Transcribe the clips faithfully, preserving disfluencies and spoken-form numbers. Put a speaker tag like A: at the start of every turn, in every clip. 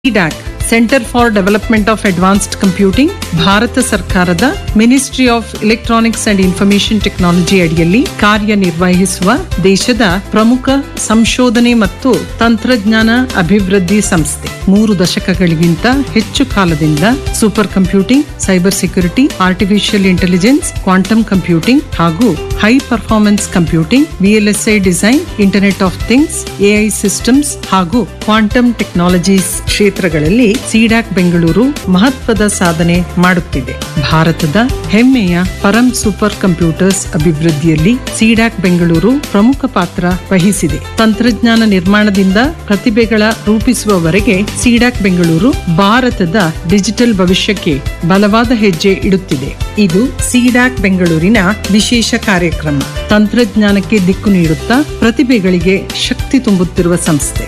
A: CDAC centre for development of advanced computing Bharat ಸರ್ಕಾರದ ministry of electronics and information technology ಅಡಿಯಲ್ಲಿ ಕಾರ್ಯನಿರ್ವಹಿಸುವ ದೇಶದ ಪ್ರಮುಖ ಸಂಶೋಧನೆ ಮತ್ತು ತಂತ್ರಜ್ಞಾನ ಅಭಿವೃದ್ಧಿ ಸಂಸ್ಥೆ. ಮೂರು ದಶಕಗಳಿಗಿಂತ ಹೆಚ್ಚು ಕಾಲದಿಂದ super computing, cyber security, artificial intelligence, quantum computing ಹಾಗೂ high performance computing, VLSI design, internet of things, AI systems ಹಾಗೂ ಕ್ವಾಂಟಮ್ ಟೆಕ್ನಾಲಜೀಸ್ ಕ್ಷೇತ್ರಗಳಲ್ಲಿ ಸಿಡ್ಯಾಕ್ ಬೆಂಗಳೂರು ಮಹತ್ವದ ಸಾಧನೆ ಮಾಡುತ್ತಿದೆ. ಭಾರತದ ಹೆಮ್ಮೆಯ ಪರಂ ಸೂಪರ್ ಕಂಪ್ಯೂಟರ್ಸ್ ಅಭಿವೃದ್ಧಿಯಲ್ಲಿ ಸಿಡ್ಯಾಕ್ ಬೆಂಗಳೂರು ಪ್ರಮುಖ ಪಾತ್ರ ವಹಿಸಿದೆ. ತಂತ್ರಜ್ಞಾನ ನಿರ್ಮಾಣದಿಂದ ಪ್ರತಿಭೆಗಳ ರೂಪಿಸುವವರೆಗೆ ಸಿಡ್ಯಾಕ್ ಬೆಂಗಳೂರು ಭಾರತದ ಡಿಜಿಟಲ್ ಭವಿಷ್ಯಕ್ಕೆ ಬಲವಾದ ಹೆಜ್ಜೆ ಇಡುತ್ತಿದೆ. ಇದು ಸಿಡ್ಯಾಕ್ ಬೆಂಗಳೂರಿನ ವಿಶೇಷ ಕಾರ್ಯಕ್ರಮ. ತಂತ್ರಜ್ಞಾನಕ್ಕೆ ದಿಕ್ಕು ನೀಡುತ್ತಾ ಪ್ರತಿಭೆಗಳಿಗೆ ಶಕ್ತಿ ತುಂಬುತ್ತಿರುವ ಸಂಸ್ಥೆ.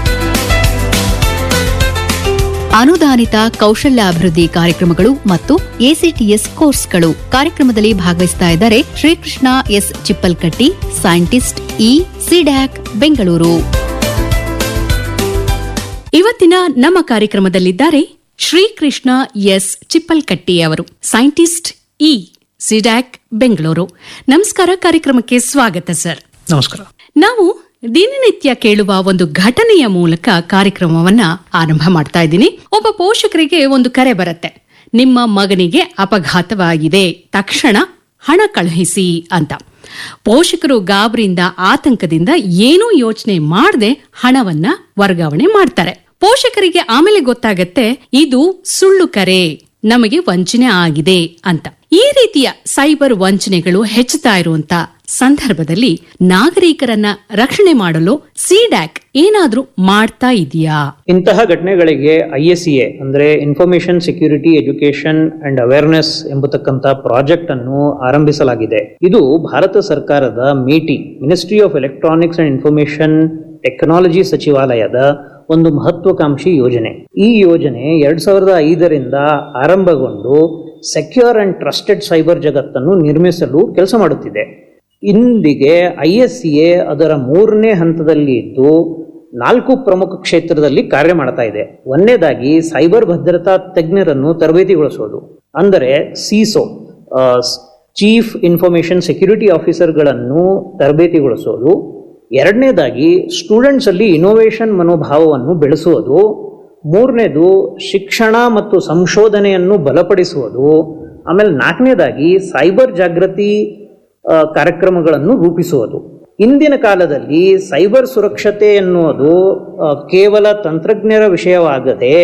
B: ಅನುದಾನಿತ ಕೌಶಲ್ಯಾಭಿವೃದ್ಧಿ ಕಾರ್ಯಕ್ರಮಗಳು ಮತ್ತು ಎಸಿಟಿಎಸ್ ಕೋರ್ಸ್ಗಳು ಕಾರ್ಯಕ್ರಮದಲ್ಲಿ ಭಾಗವಹಿಸ್ತಾ ಇದ್ದಾರೆ Shrikrishna S Chippalkatti, scientist, E CDAC Bengaluru. ಇವತ್ತಿನ ನಮ್ಮ ಕಾರ್ಯಕ್ರಮದಲ್ಲಿದ್ದಾರೆ ಶ್ರೀಕೃಷ್ಣ ಎಸ್ ಚಿಪ್ಪಲ್ಕಟ್ಟಿ ಅವರು, ಸೈಂಟಿಸ್ಟ್, ಇ ಸಿಡ್ಯಾಕ್ ಬೆಂಗಳೂರು. ನಮಸ್ಕಾರ, ಕಾರ್ಯಕ್ರಮಕ್ಕೆ ಸ್ವಾಗತ ಸರ್.
C: ನಮಸ್ಕಾರ.
B: ನಾವು ದಿನನಿತ್ಯ ಕೇಳುವ ಒಂದು ಘಟನೆಯ ಮೂಲಕ ಕಾರ್ಯಕ್ರಮವನ್ನ ಆರಂಭ ಮಾಡ್ತಾ ಇದ್ದೀನಿ. ಒಬ್ಬ ಪೋಷಕರಿಗೆ ಒಂದು ಕರೆ ಬರುತ್ತೆ, ನಿಮ್ಮ ಮಗನಿಗೆ ಅಪಘಾತವಾಗಿದೆ, ತಕ್ಷಣ ಹಣ ಕಳುಹಿಸಿ ಅಂತ. ಪೋಷಕರು ಗಾಬರಿಯಿಂದ, ಆತಂಕದಿಂದ ಏನೂ ಯೋಚನೆ ಮಾಡದೆ ಹಣವನ್ನ ವರ್ಗಾವಣೆ ಮಾಡ್ತಾರೆ. ಪೋಷಕರಿಗೆ ಆಮೇಲೆ ಗೊತ್ತಾಗತ್ತೆ ಇದು ಸುಳ್ಳು ಕರೆ, ನಮಗೆ ವಂಚನೆ ಆಗಿದೆ ಅಂತ. ಈ ರೀತಿಯ ಸೈಬರ್ ವಂಚನೆಗಳು ಹೆಚ್ಚುತ್ತಾ ಇರುವಂತ ಸಂದರ್ಭದಲ್ಲಿ ನಾಗರಿಕರನ್ನ ರಕ್ಷಣೆ ಮಾಡಲು ಸಿಡ್ಯಾಕ್ ಏನಾದ್ರೂ ಮಾಡ್ತಾ ಇದೆಯಾ?
C: ಇಂತಹ ಘಟನೆಗಳಿಗೆ ಐಎಸ್ಸಿಎ ಅಂದ್ರೆ information security education and awareness ಎಂಬತಕ್ಕಂಥ ಪ್ರಾಜೆಕ್ಟ್ ಅನ್ನು ಆರಂಭಿಸಲಾಗಿದೆ. ಇದು ಭಾರತ ಸರ್ಕಾರದ ಮೇಟಿ ministry of electronics and information technology ಸಚಿವಾಲಯದ ಒಂದು ಮಹತ್ವಾಕಾಂಕ್ಷಿ ಯೋಜನೆ. ಈ ಯೋಜನೆ ಎರಡ್ ಸಾವಿರದ ಐದರಿಂದ ಆರಂಭಗೊಂಡು ಸೆಕ್ಯೂರ್ ಅಂಡ್ ಟ್ರಸ್ಟೆಡ್ ಸೈಬರ್ ಜಗತ್ತನ್ನು ನಿರ್ಮಿಸಲು ಕೆಲಸ ಮಾಡುತ್ತಿದೆ. ಇಂದಿಗೆ ಐಎಸ್ಸಿಎ ಅದರ ಮೂರನೇ ಹಂತದಲ್ಲಿ ಇದ್ದು ನಾಲ್ಕು ಪ್ರಮುಖ ಕ್ಷೇತ್ರದಲ್ಲಿ ಕಾರ್ಯ ಮಾಡ್ತಾ ಇದೆ. ಒಂದನೇದಾಗಿ ಸೈಬರ್ ಭದ್ರತಾ ತಜ್ಞರನ್ನು ತರಬೇತಿಗೊಳಿಸೋದು, ಅಂದರೆ ಸಿಸೋ ಚೀಫ್ ಇನ್ಫಾರ್ಮೇಶನ್ ಸೆಕ್ಯೂರಿಟಿ ಆಫೀಸರ್ಗಳನ್ನು ತರಬೇತಿಗೊಳಿಸೋದು. ಎರಡನೇದಾಗಿ ಸ್ಟೂಡೆಂಟ್ಸ್ ಅಲ್ಲಿ ಇನೋವೇಷನ್ ಮನೋಭಾವವನ್ನು ಬೆಳೆಸುವುದು. ಮೂರನೇದು ಶಿಕ್ಷಣ ಮತ್ತು ಸಂಶೋಧನೆಯನ್ನು ಬಲಪಡಿಸುವುದು. ಆಮೇಲೆ ನಾಲ್ಕನೇದಾಗಿ ಸೈಬರ್ ಜಾಗೃತಿ ಕಾರ್ಯಕ್ರಮಗಳನ್ನು ರೂಪಿಸುವುದು. ಇಂದಿನ ಕಾಲದಲ್ಲಿ ಸೈಬರ್ ಸುರಕ್ಷತೆ ಎನ್ನುವುದು ಕೇವಲ ತಂತ್ರಜ್ಞರ ವಿಷಯವಾಗದೆ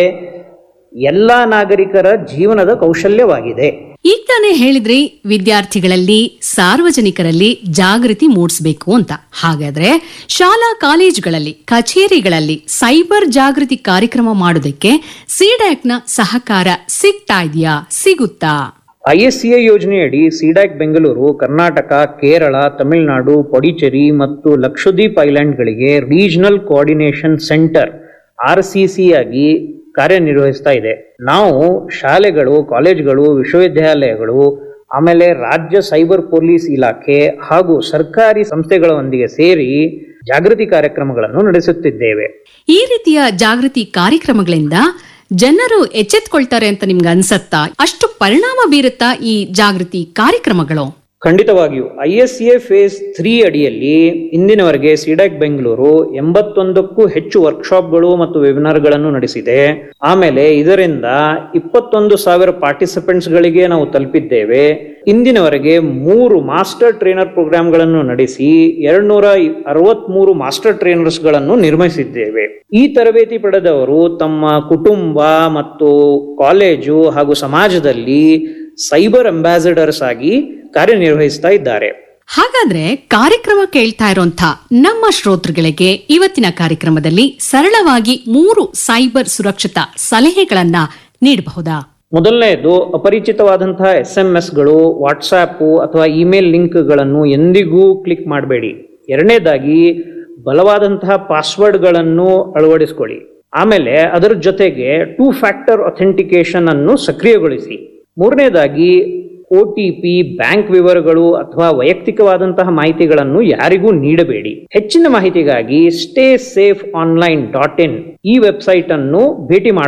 C: ಎಲ್ಲ ನಾಗರಿಕರ ಜೀವನದ ಕೌಶಲ್ಯವಾಗಿದೆ.
B: ಈಗ ತಾನೇ ಹೇಳಿದ್ರಿ ವಿದ್ಯಾರ್ಥಿಗಳಲ್ಲಿ, ಸಾರ್ವಜನಿಕರಲ್ಲಿ ಜಾಗೃತಿ ಮೂಡಿಸಬೇಕು ಅಂತ. ಹಾಗಾದ್ರೆ ಶಾಲಾ ಕಾಲೇಜುಗಳಲ್ಲಿ, ಕಚೇರಿಗಳಲ್ಲಿ ಸೈಬರ್ ಜಾಗೃತಿ ಕಾರ್ಯಕ್ರಮ ಮಾಡೋದಕ್ಕೆ ಸಿಡ್ಯಾಕ್ನ ಸಹಕಾರ ಸಿಗ್ತಾ ಇದೆಯಾ, ಸಿಗುತ್ತಾ?
C: ಐಎಸ್ಸಿಎ ಯೋಜನೆಯಡಿ ಸಿಡ್ಯಾಕ್ ಬೆಂಗಳೂರು ಕರ್ನಾಟಕ, ಕೇರಳ, ತಮಿಳುನಾಡು, ಪುದುಚೇರಿ ಮತ್ತು Lakshadweep ಐಲ್ಯಾಂಡ್ಗಳಿಗೆ regional coordination centre R C C ಆಗಿ ಕಾರ್ಯನಿರ್ವಹಿಸ್ತಾ ಇದೆ. ನಾವು ಶಾಲೆಗಳು, ಕಾಲೇಜುಗಳು, ವಿಶ್ವವಿದ್ಯಾಲಯಗಳು, ಆಮೇಲೆ ರಾಜ್ಯ ಸೈಬರ್ ಪೊಲೀಸ್ ಇಲಾಖೆ ಹಾಗೂ ಸರ್ಕಾರಿ ಸಂಸ್ಥೆಗಳೊಂದಿಗೆ ಸೇರಿ ಜಾಗೃತಿ ಕಾರ್ಯಕ್ರಮಗಳನ್ನು ನಡೆಸುತ್ತಿದ್ದೇವೆ.
B: ಈ ರೀತಿಯ ಜಾಗೃತಿ ಕಾರ್ಯಕ್ರಮಗಳಿಂದ ಜನರು ಎಚ್ಚೆತ್ಕೊಳ್ತಾರೆ ಅಂತ ನಿಮ್ಗೆ ಅನ್ಸತ್ತಾ? ಅಷ್ಟು ಪರಿಣಾಮ ಬೀರುತ್ತಾ ಈ ಜಾಗೃತಿ ಕಾರ್ಯಕ್ರಮಗಳು?
C: ಖಂಡಿತವಾಗಿಯೂ. ಐಎಸ್ಸಿಎ ಫೇಸ್ ತ್ರೀ ಅಡಿಯಲ್ಲಿ ಇಂದಿನವರೆಗೆ ಸಿಡ್ಯಾಕ್ ಬೆಂಗಳೂರು ಎಂಬತ್ತೊಂದಕ್ಕೂ ಹೆಚ್ಚು ವರ್ಕ್ಶಾಪ್ಗಳು ಮತ್ತು ವೆಬಿನಾರ್ಗಳನ್ನು ನಡೆಸಿದೆ. ಆಮೇಲೆ ಇದರಿಂದ ಇಪ್ಪತ್ತೊಂದು ಸಾವಿರ ಪಾರ್ಟಿಸಿಪೆಂಟ್ಸ್ ಗಳಿಗೆ ನಾವು ತಲುಪಿದ್ದೇವೆ. ಇಂದಿನವರೆಗೆ ಮೂರು ಮಾಸ್ಟರ್ ಟ್ರೈನರ್ ಪ್ರೋಗ್ರಾಂಗಳನ್ನು ನಡೆಸಿ ಎರಡ್ ನೂರ ಅರವತ್ ಮೂರು ಮಾಸ್ಟರ್ ಟ್ರೈನರ್ಸ್ ಗಳನ್ನು ನಿರ್ಮಿಸಿದ್ದೇವೆ. ಈ ತರಬೇತಿ ಪಡೆದವರು ತಮ್ಮ ಕುಟುಂಬ ಮತ್ತು ಕಾಲೇಜು ಹಾಗೂ ಸಮಾಜದಲ್ಲಿ ಸೈಬರ್ ಅಂಬಾಸಿಡರ್ಸ್ ಆಗಿ ಕಾರ್ಯನಿರ್ವಹಿಸ್ತಾ ಇದ್ದಾರೆ.
B: ಹಾಗಾದ್ರೆ ಕಾರ್ಯಕ್ರಮ ಕೇಳ್ತಾ ಇರೋಂಥ ನಮ್ಮ ಶ್ರೋತೃಗಳಿಗೆ ಇವತ್ತಿನ ಕಾರ್ಯಕ್ರಮದಲ್ಲಿ ಸರಳವಾಗಿ ಮೂರು ಸೈಬರ್ ಸುರಕ್ಷತಾ ಸಲಹೆಗಳನ್ನ ನೀಡಬಹುದಾ?
C: ಮೊದಲನೆಯದು, ಅಪರಿಚಿತವಾದಂತಹ ಎಸ್ ಎಂ ಎಸ್ ಗಳು, ವಾಟ್ಸ್ಆಪ್ ಅಥವಾ ಇಮೇಲ್ ಲಿಂಕ್ ಗಳನ್ನು ಎಂದಿಗೂ ಕ್ಲಿಕ್ ಮಾಡಬೇಡಿ. ಎರಡನೇದಾಗಿ, ಬಲವಾದಂತಹ ಪಾಸ್ವರ್ಡ್ ಗಳನ್ನು ಅಳವಡಿಸಿಕೊಳ್ಳಿ. ಆಮೇಲೆ ಅದರ ಜೊತೆಗೆ ಟೂ ಫ್ಯಾಕ್ಟರ್ ಅಥೆಂಟಿಕೇಶನ್ ಅನ್ನು ಸಕ್ರಿಯಗೊಳಿಸಿ. ಮೂರನೇದಾಗಿ, ಒ ಟಿ ಪಿ, ಬ್ಯಾಂಕ್ ವಿವರಗಳು ಅಥವಾ ವೈಯಕ್ತಿಕವಾದಂತಹ ಮಾಹಿತಿಗಳನ್ನು ಯಾರಿಗೂ ನೀಡಬೇಡಿ. ಹೆಚ್ಚಿನ ಮಾಹಿತಿಗಾಗಿ stay safe online dot in ಈ ವೆಬ್ಸೈಟ್ ಅನ್ನು ಭೇಟಿ ಮಾಡಿ.